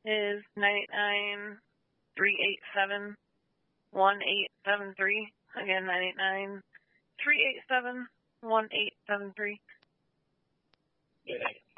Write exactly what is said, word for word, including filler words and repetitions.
is nine eight nine, three eight seven, one eight seven three. Again, nine eight nine, three eight seven, one eight seven three. Good night.